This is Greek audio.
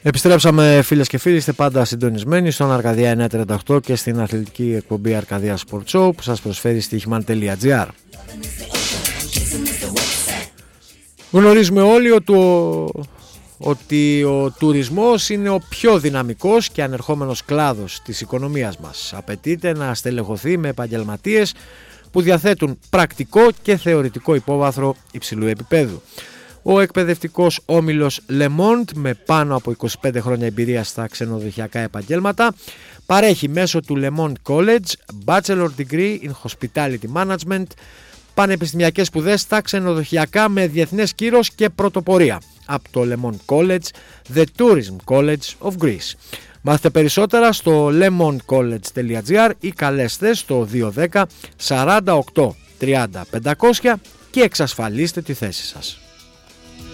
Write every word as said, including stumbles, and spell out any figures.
Επιστρέψαμε φίλες και φίλοι, είστε πάντα συντονισμένοι στον Αρκαδία εννιακόσια τριάντα οκτώ και στην αθλητική εκπομπή Αρκαδία Sport Show που σας προσφέρει στοίχημαν τελεία τζι άρ. Γνωρίζουμε όλοι ότι ο, ότι ο τουρισμός είναι ο πιο δυναμικός και ανερχόμενος κλάδος της οικονομίας μας. Απαιτείται να στελεχωθεί με επαγγελματίες που διαθέτουν πρακτικό και θεωρητικό υπόβαθρο υψηλού επίπεδου. Ο εκπαιδευτικός όμιλος Le Monde, με πάνω από είκοσι πέντε χρόνια εμπειρία στα ξενοδοχειακά επαγγέλματα, παρέχει μέσω του Le Monde College Bachelor Degree in Hospitality Management, πανεπιστημιακές σπουδές στα ξενοδοχειακά με διεθνές κύρος και πρωτοπορία από το Le Monde College, The Tourism College of Greece. Μάθετε περισσότερα στο lemoncollege τελεία τζι άρ ή καλέστε στο δύο ένα μηδέν σαράντα οκτώ τριάντα πεντακόσια και εξασφαλίστε τη θέση σας.